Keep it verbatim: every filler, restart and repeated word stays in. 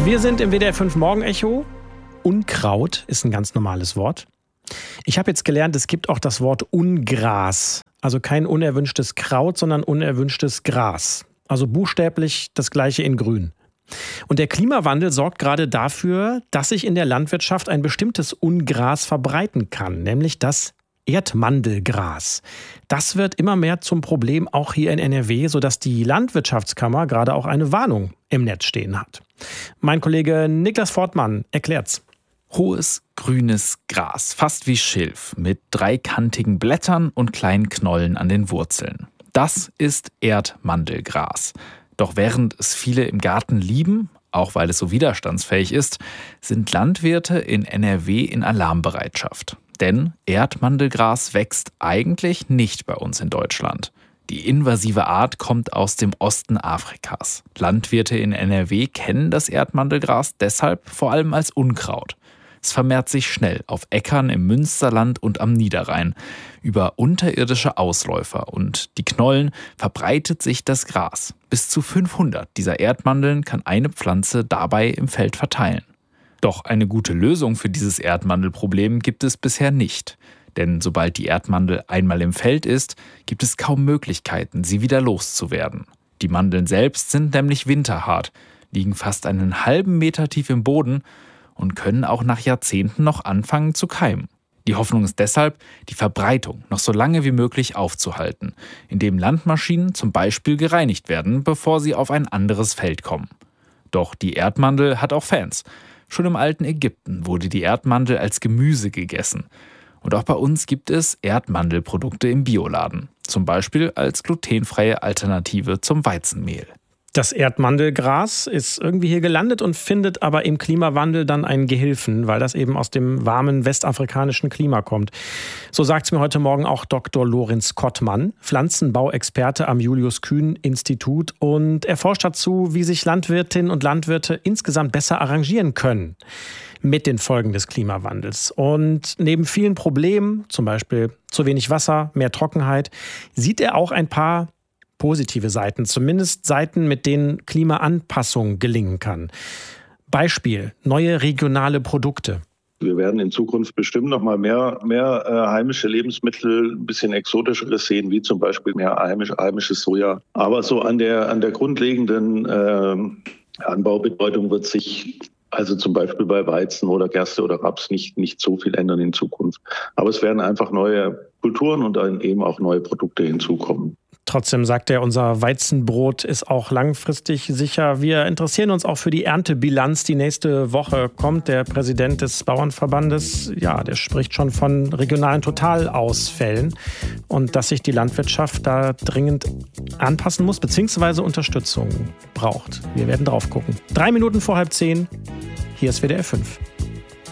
Wir sind im W D R fünf Morgenecho. Unkraut ist ein ganz normales Wort. Ich habe jetzt gelernt, es gibt auch das Wort Ungras. Also kein unerwünschtes Kraut, sondern unerwünschtes Gras. Also buchstäblich das Gleiche in Grün. Und der Klimawandel sorgt gerade dafür, dass sich in der Landwirtschaft ein bestimmtes Ungras verbreiten kann, nämlich das Erdmandelgras. Das wird immer mehr zum Problem, auch hier in N R W, sodass die Landwirtschaftskammer gerade auch eine Warnung im Netz stehen hat. Mein Kollege Niklas Fortmann erklärt's. Hohes, grünes Gras, fast wie Schilf, mit dreikantigen Blättern und kleinen Knollen an den Wurzeln. Das ist Erdmandelgras. Doch während es viele im Garten lieben, auch weil es so widerstandsfähig ist, sind Landwirte in N R W in Alarmbereitschaft. Denn Erdmandelgras wächst eigentlich nicht bei uns in Deutschland. Die invasive Art kommt aus dem Osten Afrikas. Landwirte in N R W kennen das Erdmandelgras deshalb vor allem als Unkraut. Es vermehrt sich schnell auf Äckern im Münsterland und am Niederrhein. Über unterirdische Ausläufer und die Knollen verbreitet sich das Gras. Bis zu fünfhundert dieser Erdmandeln kann eine Pflanze dabei im Feld verteilen. Doch eine gute Lösung für dieses Erdmandelproblem gibt es bisher nicht. Denn sobald die Erdmandel einmal im Feld ist, gibt es kaum Möglichkeiten, sie wieder loszuwerden. Die Mandeln selbst sind nämlich winterhart, liegen fast einen halben Meter tief im Boden und können auch nach Jahrzehnten noch anfangen zu keimen. Die Hoffnung ist deshalb, die Verbreitung noch so lange wie möglich aufzuhalten, indem Landmaschinen zum Beispiel gereinigt werden, bevor sie auf ein anderes Feld kommen. Doch die Erdmandel hat auch Fans. Schon im alten Ägypten wurde die Erdmandel als Gemüse gegessen. Und auch bei uns gibt es Erdmandelprodukte im Bioladen. Zum Beispiel als glutenfreie Alternative zum Weizenmehl. Das Erdmandelgras ist irgendwie hier gelandet und findet aber im Klimawandel dann einen Gehilfen, weil das eben aus dem warmen westafrikanischen Klima kommt. So sagt es mir heute Morgen auch Doktor Lorenz Kottmann, Pflanzenbauexperte am Julius-Kühn-Institut. Und er forscht dazu, wie sich Landwirtinnen und Landwirte insgesamt besser arrangieren können mit den Folgen des Klimawandels. Und neben vielen Problemen, zum Beispiel zu wenig Wasser, mehr Trockenheit, sieht er auch ein paar positive Seiten, zumindest Seiten, mit denen Klimaanpassung gelingen kann. Beispiel, neue regionale Produkte. Wir werden in Zukunft bestimmt noch mal mehr, mehr äh, heimische Lebensmittel, ein bisschen exotischeres sehen, wie zum Beispiel mehr heimisch, heimisches Soja. Aber so an der, an der grundlegenden äh, Anbaubedeutung wird sich also zum Beispiel bei Weizen oder Gerste oder Raps nicht, nicht so viel ändern in Zukunft. Aber es werden einfach neue Kulturen und dann eben auch neue Produkte hinzukommen. Trotzdem sagt er, unser Weizenbrot ist auch langfristig sicher. Wir interessieren uns auch für die Erntebilanz, die nächste Woche kommt. Der Präsident des Bauernverbandes, ja, der spricht schon von regionalen Totalausfällen und dass sich die Landwirtschaft da dringend anpassen muss bzw. Unterstützung braucht. Wir werden drauf gucken. Drei Minuten vor halb zehn, hier ist W D R fünf.